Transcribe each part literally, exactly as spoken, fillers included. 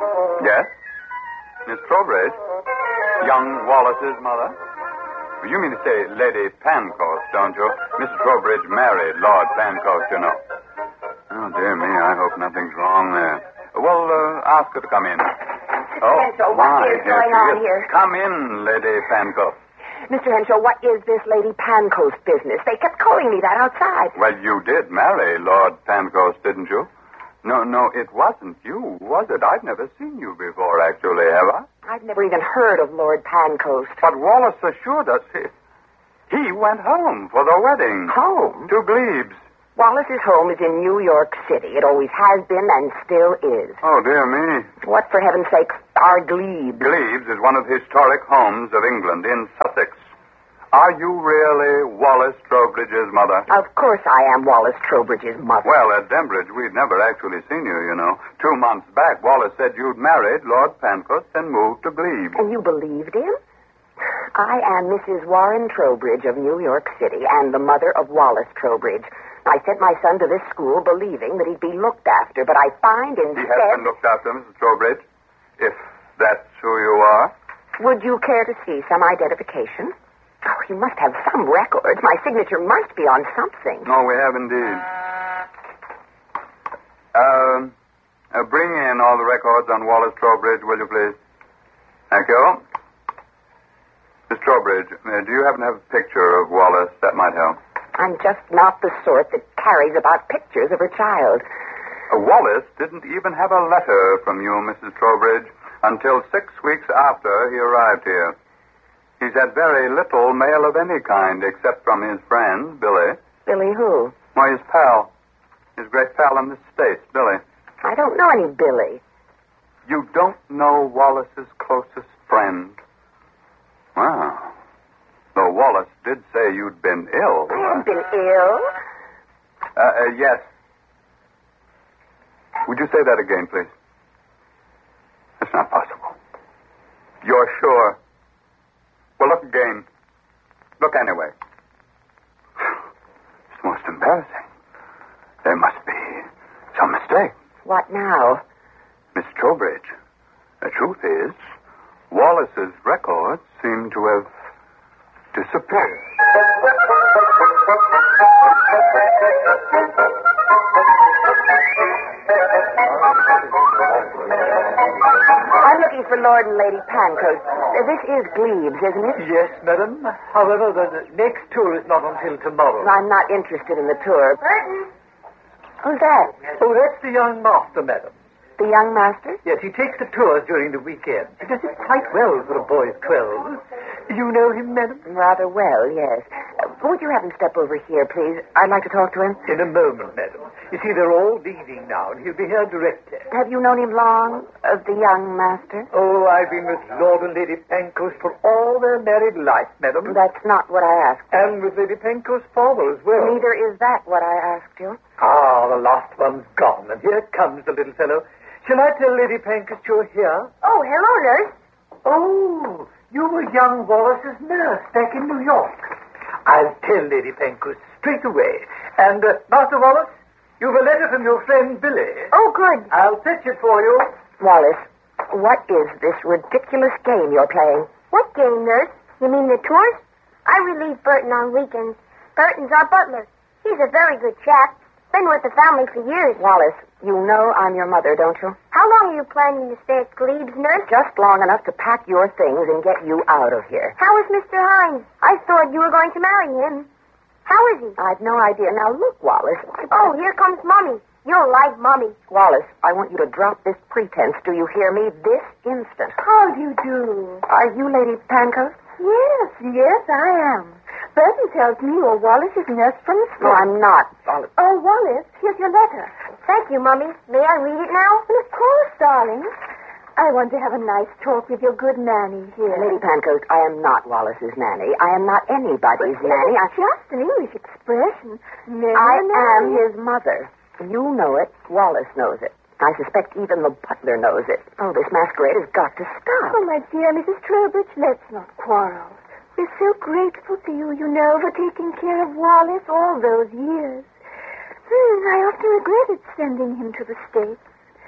Yes? Miss Trowbridge? Young Wallace's mother? You mean to say Lady Pancoast, don't you? Missus Trowbridge married Lord Pancoast, you know. Oh, dear me, I hope nothing's wrong there. Well, uh, ask her to come in. Oh, Henshaw, my, what is going on here? Come in, Lady Pancoast. Mister Henshaw, what is this Lady Pancoast business? They kept calling me that outside. Well, you did marry Lord Pancoast, didn't you? No, no, it wasn't you, was it? I've never seen you before, actually, have I? I've never even heard of Lord Pancoast. But Wallace assured us he, he went home for the wedding. Home? To Glebes. Wallace's home is in New York City. It always has been and still is. Oh, dear me. What, for heaven's sake, are Glebes? Glebes is one of the historic homes of England in Sussex. Are you really Wallace Trowbridge's mother? Of course I am Wallace Trowbridge's mother. Well, at Dembridge, we'd never actually seen you, you know. Two months back, Wallace said you'd married Lord Pancoast and moved to Glebes. And you believed him? I am Missus Warren Trowbridge of New York City and the mother of Wallace Trowbridge. I sent my son to this school believing that he'd be looked after, but I find instead... He has been looked after, Missus Trowbridge, if that's who you are. Would you care to see some identification? Oh, you must have some records. My signature must be on something. No, we have indeed. Uh, uh, bring in all the records on Wallace Trowbridge, will you, please? Thank you. Miss Trowbridge, uh, do you happen to have a picture of Wallace? That might help. I'm just not the sort that carries about pictures of her child. Uh, Wallace didn't even have a letter from you, Missus Trowbridge, until six weeks after he arrived here. He's had very little mail of any kind, except from his friend, Billy. Billy who? Why, his pal. His great pal in the States, Billy. I don't know any Billy. You don't know Wallace's closest friend? Wow. Though Wallace did say you'd been ill. I haven't been ill. Uh, uh, yes. Would you say that again, please? That's not possible. You're sure? Well, look again. Look anyway. It's most embarrassing. There must be some mistake. What now? Miss Trowbridge, the truth is, Wallace's records seem to have disappeared. I'm looking for Lord and Lady Pancoast. Uh, this is Glebes, isn't it? Yes, madam. However, the next tour is not until tomorrow. I'm not interested in the tour. Burton! Who's that? Oh, that's the young master, madam. The young master? Yes, he takes the tours during the weekend. He does it quite well for a boy of twelve. You know him, madam? Rather well, yes. Uh, would you have him step over here, please? I'd like to talk to him. In a moment, madam. You see, they're all leaving now, and he'll be here directly. Have you known him long, uh, the young master? Oh, I've been with Lord and Lady Pancoast for all their married life, madam. That's not what I asked. And with Lady Pancoast's father as well. Neither is that what I asked you. Ah, the last one's gone, and here comes the little fellow. Shall I tell Lady Pancoast you're here? Oh, hello, nurse. Oh, you were young Wallace's nurse back in New York. I'll tell Lady Pancoast straight away. And, uh, Master Wallace, you've a letter from your friend Billy. Oh, good. I'll fetch it for you. Wallace, what is this ridiculous game you're playing? What game, nurse? You mean the tours? I relieve Burton on weekends. Burton's our butler. He's a very good chap. Been with the family for years. Wallace, you know I'm your mother, don't you? How long are you planning to stay at Glebes, nurse? Just long enough to pack your things and get you out of here. How is Mister Hines? I thought you were going to marry him. How is he? I've no idea. Now, look, Wallace. Oh, here comes Mummy. You'll like Mummy. Wallace, I want you to drop this pretense. Do you hear me? This instant. How do you do? Are you Lady Pancoast? Yes, yes, I am. Burton tells me you're Wallace's nurse from the school. No, I'm not, Wallace. Oh, Wallace, here's your letter. Thank you, Mummy. May I read it now? Well, of course, darling. I want to have a nice talk with your good nanny here. Lady Pancoast, I am not Wallace's nanny. I am not anybody's but nanny. I... just an English expression. Nanny, I nanny. am his mother. You know it. Wallace knows it. I suspect even the butler knows it. Oh, this masquerade has got to stop. Oh, my dear Missus Trowbridge, let's not quarrel. We're so grateful to you, you know, for taking care of Wallace all those years. Hmm, I often regretted sending him to the States.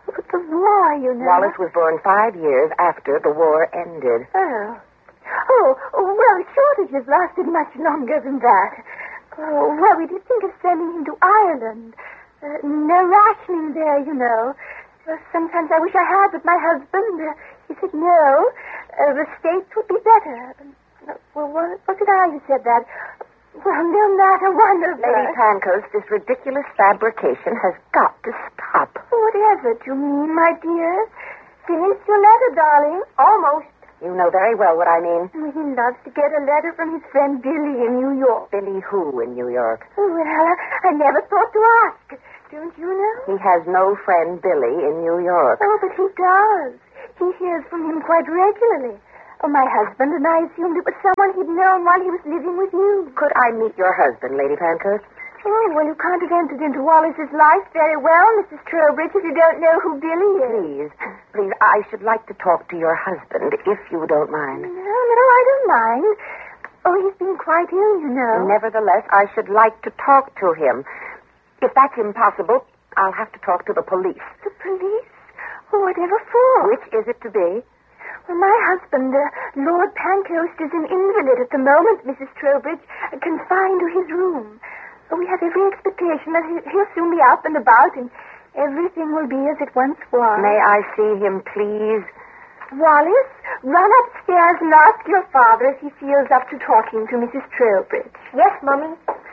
But the war, you know. Wallace was born five years after the war ended. Oh. Oh, well, shortages lasted much longer than that. Oh, well, we did think of sending him to Ireland. Uh, no rationing there, you know. Uh, sometimes I wish I had, but my husband, uh, he said no. Uh, the States would be better. Uh, well, what, was it I who said that? Well, no matter, one of Lady us. Pancoast, this ridiculous fabrication has got to stop. Whatever do you mean, my dear? Finished your letter, darling? Almost. You know very well what I mean. He loves to get a letter from his friend Billy in New York. Billy who in New York? Oh, well, I, I never thought to ask. Don't you know? He has no friend Billy in New York. Oh, but he does. He hears from him quite regularly. Oh, my husband and I assumed it was someone he'd known while he was living with you. Could I meet your husband, Lady Pancoast? Oh, well, you can't have entered into Wallace's life very well, Missus Trowbridge, if you don't know who Billy is. Please, please, I should like to talk to your husband, if you don't mind. No, no, I don't mind. Oh, he's been quite ill, you know. Nevertheless, I should like to talk to him. If that's impossible, I'll have to talk to the police. The police? Oh, whatever for? Which is it to be? Well, my husband, uh, Lord Pancoast, is an invalid at the moment, Missus Trowbridge, uh, confined to his room. We have every expectation that he'll soon be up and about, and everything will be as it once was. May I see him, please? Wallace, run upstairs and ask your father if he feels up to talking to Missus Trowbridge. Yes, Mummy.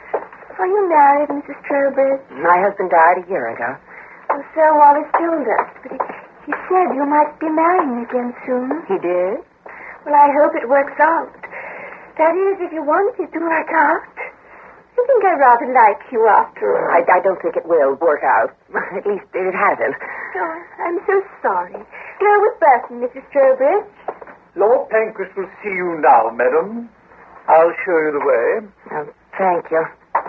Are you married, Missus Trowbridge? My husband died a year ago. Well, so Wallace told us, but he, he said you might be marrying again soon. He did? Well, I hope it works out. That is, if you want it to work out. I think I rather like you after all. I, I don't think it will work out. At least it hasn't. Oh, I'm so sorry. Go with Burton, Missus Trowbridge. Lord Pankhurst will see you now, madam. I'll show you the way. Oh, thank you.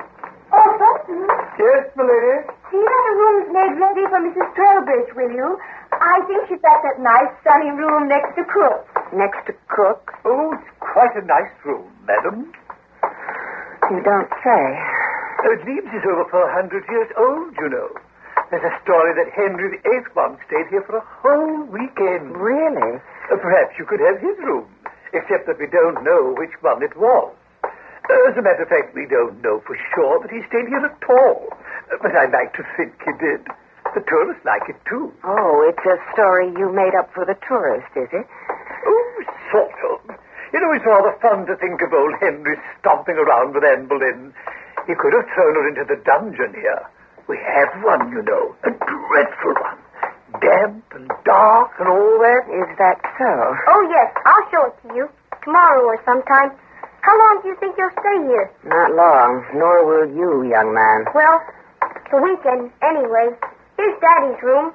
Oh, Burton. Yes, my lady? See that the room's made ready for Missus Trowbridge, will you? I think she's got that nice sunny room next to Cook's. Next to Cook's? Oh, it's quite a nice room, madam. You don't say. Oh, it leaves is over four hundred years old, you know. There's a story that Henry the Eighth once stayed here for a whole weekend. Really? Uh, perhaps you could have his room, except that we don't know which one it was. Uh, as a matter of fact, we don't know for sure that he stayed here at all. Uh, but I like to think he did. The tourists like it, too. Oh, it's a story you made up for the tourist, is it? Oh, sort of. You know, it's rather fun to think of old Henry stomping around with Anne Boleyn. He could have thrown her into the dungeon here. We have one, you know, a dreadful one. Damp and dark and all that. Is that so? Oh, yes, I'll show it to you. Tomorrow or sometime. How long do you think you'll stay here? Not long, nor will you, young man. Well, the weekend, anyway. Here's Daddy's room.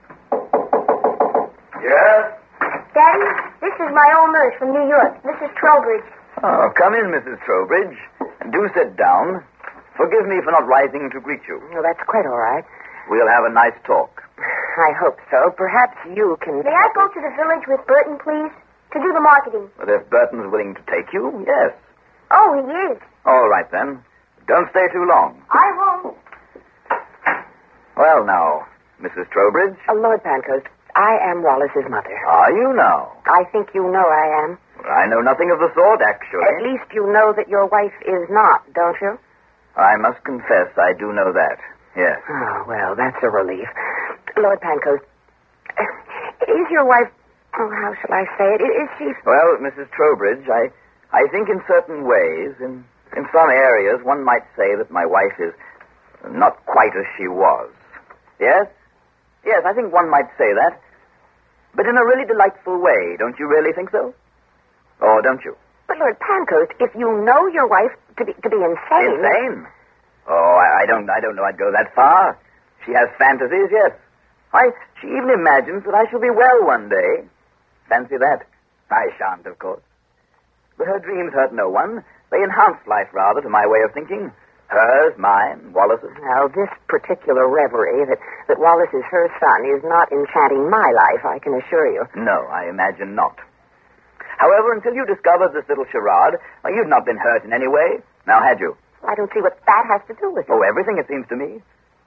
Yes? Daddy, this is my old nurse from New York, Missus Trowbridge. Oh, come in, Missus Trowbridge. Do sit down. Forgive me for not rising to greet you. Well, that's quite all right. We'll have a nice talk. I hope so. Perhaps you can... May I go to the village with Burton, please? To do the marketing. But if Burton's willing to take you, yes. Oh, he is. All right, then. Don't stay too long. I won't. Well, now, Missus Trowbridge. Uh, Lord Pancoast, I am Wallace's mother. Are you now? I think you know I am. I know nothing of the sort, actually. At least you know that your wife is not, don't you? I must confess I do know that, yes. Oh, well, that's a relief. Lord Pancoast, is your wife... Oh, how shall I say it? Is she... Well, Missus Trowbridge, I, I think in certain ways, in, in some areas, one might say that my wife is not quite as she was. Yes? Yes, I think one might say that. But in a really delightful way, don't you really think so? Or don't you? But, Lord Pancoast, if you know your wife to be to be insane... Insane? Oh, I, I don't I don't know I'd go that far. She has fantasies, yes. Why, she even imagines that I shall be well one day. Fancy that. I shan't, of course. But her dreams hurt no one. They enhance life, rather, to my way of thinking. Hers, mine, Wallace's. Now, this particular reverie that, that Wallace is her son is not enchanting my life, I can assure you. No, I imagine not. However, until you discovered this little charade, well, you'd not been hurt in any way. Now, had you? I don't see what that has to do with it. Oh, everything, it seems to me.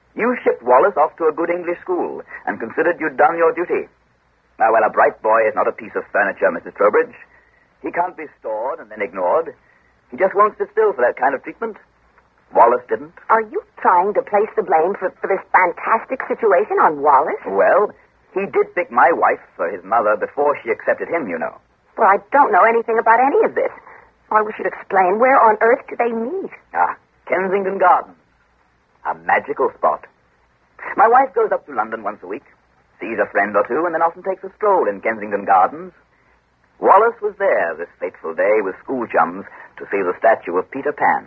You shipped Wallace off to a good English school and considered you'd done your duty. Now, well, a bright boy is not a piece of furniture, Missus Trowbridge. He can't be stored and then ignored. He just won't sit still for that kind of treatment. Wallace didn't. Are you trying to place the blame for, for this fantastic situation on Wallace? Well, he did pick my wife for his mother before she accepted him, you know. Well, I don't know anything about any of this. I wish you'd explain. Where on earth do they meet? Ah, Kensington Gardens. A magical spot. My wife goes up to London once a week, sees a friend or two, and then often takes a stroll in Kensington Gardens. Wallace was there this fateful day with school chums to see the statue of Peter Pan.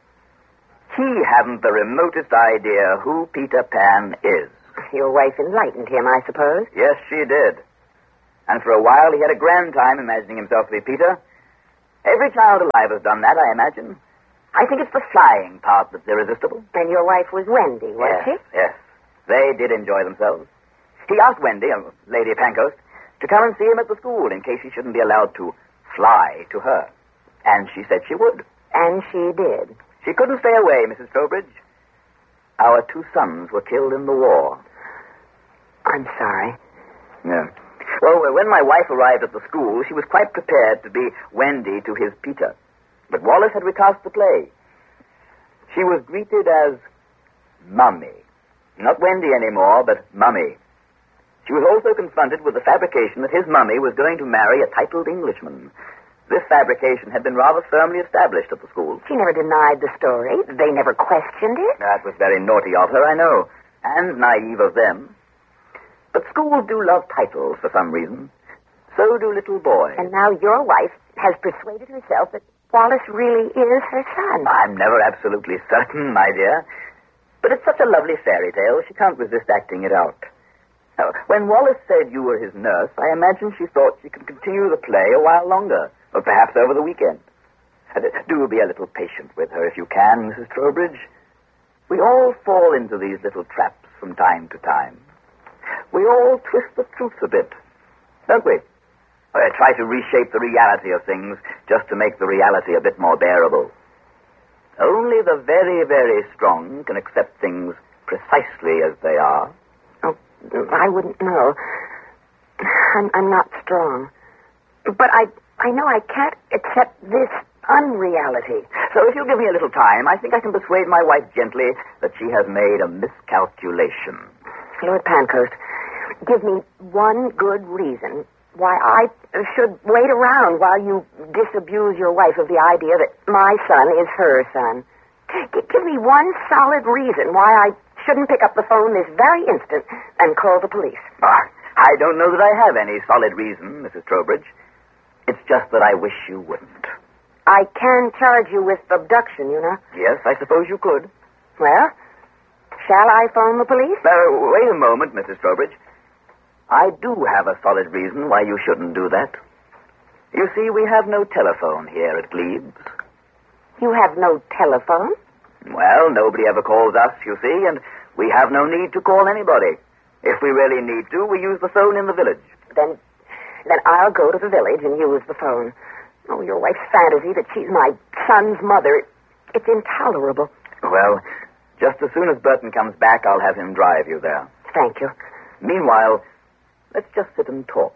He hadn't the remotest idea who Peter Pan is. Your wife enlightened him, I suppose. Yes, she did. And for a while he had a grand time imagining himself to be Peter. Every child alive has done that, I imagine. I think it's the flying part that's irresistible. And your wife was Wendy, was yes, she? Yes. They did enjoy themselves. He asked Wendy, uh, Lady Pankhurst, to come and see him at the school in case he shouldn't be allowed to fly to her. And she said she would. And she did. She couldn't stay away, Missus Trowbridge. Our two sons were killed in the war. I'm sorry. Yeah. Well, when my wife arrived at the school, she was quite prepared to be Wendy to his Peter. But Wallace had recast the play. She was greeted as Mummy. Not Wendy anymore, but Mummy. She was also confronted with the fabrication that his mummy was going to marry a titled Englishman. This fabrication had been rather firmly established at the school. She never denied the story. They never questioned it. That was very naughty of her, I know, and naive of them. But schools do love titles for some reason. So do little boys. And now your wife has persuaded herself that Wallace really is her son. I'm never absolutely certain, my dear. But it's such a lovely fairy tale, she can't resist acting it out. Now, when Wallace said you were his nurse, I imagine she thought she could continue the play a while longer, or perhaps over the weekend. And do be a little patient with her if you can, Missus Trowbridge. We all fall into these little traps from time to time. We all twist the truth a bit, don't we? Or try to reshape the reality of things just to make the reality a bit more bearable. Only the very, very strong can accept things precisely as they are. Oh, I wouldn't know. I'm, I'm not strong. But I, I know I can't accept this unreality. So if you'll give me a little time, I think I can persuade my wife gently that she has made a miscalculation. Lord Pankhurst, give me one good reason why I should wait around while you disabuse your wife of the idea that my son is her son. G- give me one solid reason why I shouldn't pick up the phone this very instant and call the police. Oh, I don't know that I have any solid reason, Missus Trowbridge. It's just that I wish you wouldn't. I can charge you with abduction, you know. Yes, I suppose you could. Well, shall I phone the police? Uh, wait a moment, Missus Trowbridge. I do have a solid reason why you shouldn't do that. You see, we have no telephone here at Glebes. You have no telephone? Well, nobody ever calls us, you see, and we have no need to call anybody. If we really need to, we use the phone in the village. Then, then I'll go to the village and use the phone. Oh, your wife's fantasy that she's my son's mother, it's intolerable. Well, just as soon as Burton comes back, I'll have him drive you there. Thank you. Meanwhile, let's just sit and talk.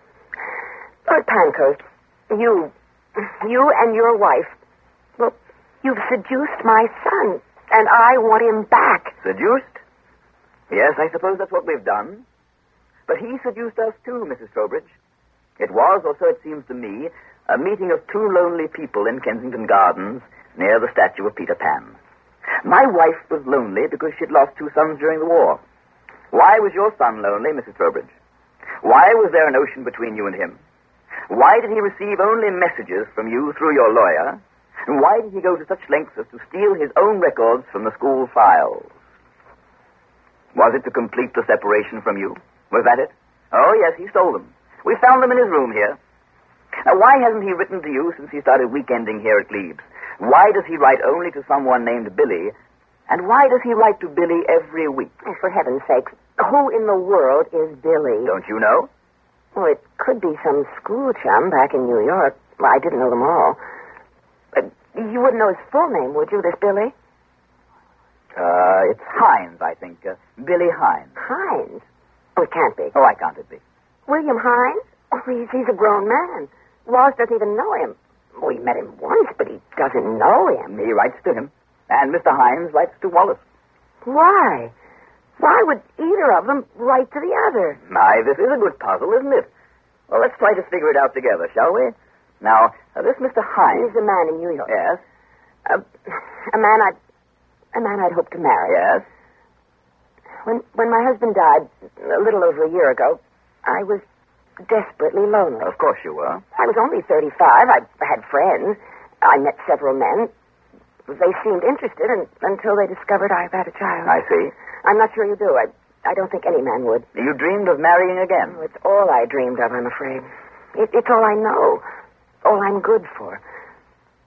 Lord Pankhurst, you, you and your wife, well, you've seduced my son, and I want him back. Seduced? Yes, I suppose that's what we've done. But he seduced us too, Missus Trowbridge. It was, or so it seems to me, a meeting of two lonely people in Kensington Gardens near the statue of Peter Pan. My wife was lonely because she'd lost two sons during the war. Why was your son lonely, Missus Trowbridge? Why was there an ocean between you and him? Why did he receive only messages from you through your lawyer? And why did he go to such lengths as to steal his own records from the school files? Was it to complete the separation from you? Was that it? Oh, yes, he stole them. We found them in his room here. Now, why hasn't he written to you since he started weekending here at Glebes? Why does he write only to someone named Billy? And why does he write to Billy every week? Oh, for heaven's sake, who in the world is Billy? Don't you know? Well, it could be some school chum back in New York. Well, I didn't know them all. But you wouldn't know his full name, would you, this Billy? Uh, it's Hines, I think. Uh, Billy Hines. Hines? Oh, it can't be. Oh, why can't it be? William Hines? Oh, he's, he's a grown man. Wallace doesn't even know him. We met him once, but he doesn't know him. He writes to him. And Mister Hines writes to Wallace. Why? Why would either of them write to the other? My, this is a good puzzle, isn't it? Well, let's try to figure it out together, shall we? Now, uh, this Mister Hines... He's a man in New York. Yes? Uh, a man I'd... A man I'd hoped to marry. Yes? When, when my husband died, a little over a year ago, I was desperately lonely. Of course you were. I was only thirty-five. I had friends. I met several men. They seemed interested and, until they discovered I've had a child. I see. I'm not sure you do. I, I don't think any man would. You dreamed of marrying again? Oh, it's all I dreamed of, I'm afraid. It, it's all I know. All I'm good for.